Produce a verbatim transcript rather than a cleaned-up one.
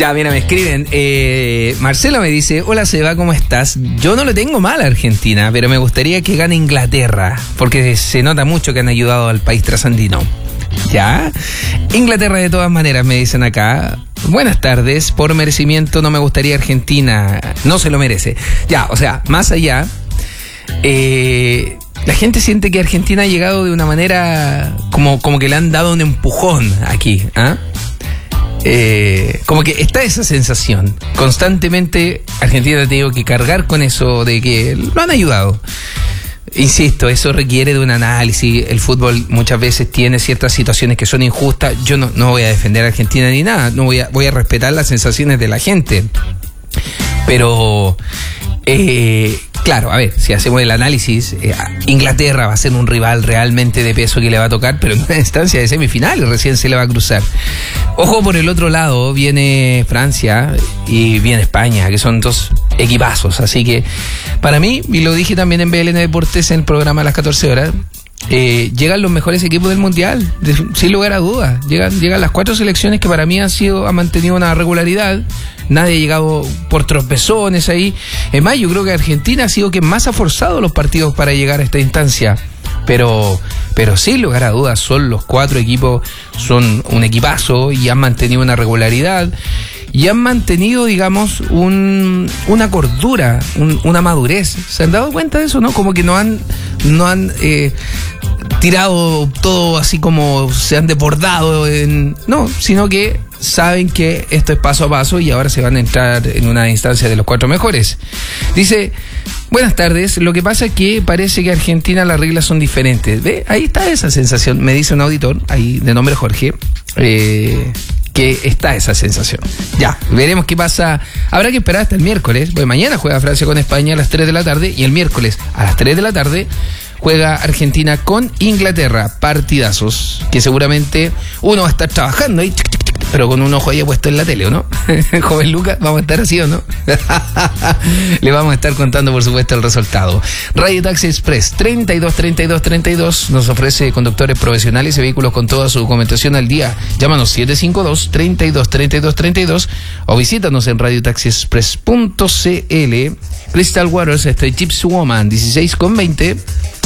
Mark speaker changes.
Speaker 1: Ya, mira, me escriben. Eh, Marcelo me dice: hola Seba, ¿cómo estás? Yo no le tengo mal a Argentina, pero me gustaría que gane Inglaterra, porque se nota mucho que han ayudado al país trasandino. ¿Ya? Inglaterra de todas maneras, me dicen acá. Buenas tardes, por merecimiento no me gustaría Argentina, no se lo merece. Ya, o sea, más allá, eh, la gente siente que Argentina ha llegado de una manera como, como que le han dado un empujón aquí, ¿ah? ¿eh? Eh, como que está esa sensación. Constantemente Argentina ha tenido que cargar con eso de que lo han ayudado. Insisto, eso requiere de un análisis. El fútbol muchas veces tiene ciertas situaciones que son injustas. Yo no, no voy a defender a Argentina ni nada. No voy a, voy a respetar las sensaciones de la gente. Pero eh, claro, a ver, si hacemos el análisis, eh, Inglaterra va a ser un rival realmente de peso que le va a tocar, pero en una instancia de semifinales recién se le va a cruzar. Ojo, por el otro lado viene Francia y viene España, que son dos equipazos. Así que para mí, y lo dije también en B L N Deportes en el programa a las catorce horas, eh, llegan los mejores equipos del Mundial, de, sin lugar a dudas. Llegan, llegan las cuatro selecciones que para mí han sido, han mantenido una regularidad. Nadie ha llegado por tropezones ahí. Es más, yo creo que Argentina ha sido quien más ha forzado los partidos para llegar a esta instancia. Pero, pero sin lugar a dudas, son los cuatro equipos, son un equipazo y han mantenido una regularidad. Y han mantenido, digamos, un, una cordura, un, una madurez. ¿Se han dado cuenta de eso, no? Como que no han, no han eh, tirado todo así como se han desbordado en... No, sino que saben que esto es paso a paso y ahora se van a entrar en una instancia de los cuatro mejores. Dice: buenas tardes, lo que pasa es que parece que Argentina las reglas son diferentes. ¿Ve? Ahí está esa sensación, me dice un auditor, ahí de nombre Jorge, eh... que está esa sensación. Ya, veremos qué pasa. Habrá que esperar hasta el miércoles, porque mañana juega Francia con España a las tres de la tarde y el miércoles a las tres de la tarde juega Argentina con Inglaterra. Partidazos que seguramente uno va a estar trabajando ahí, pero con un ojo ahí puesto en la tele, ¿o no? Joven Lucas, ¿vamos a estar así o no? Le vamos a estar contando, por supuesto, el resultado. Radio Taxi Express treinta y dos, treinta y dos, treinta y dos nos ofrece conductores profesionales y vehículos con toda su documentación al día. Llámanos siete cinco dos, treinta y dos, treinta y dos, treinta y dos o visítanos en radio taxi express punto c l. Crystal Waters, este Gypsy Woman dieciséis con veinte.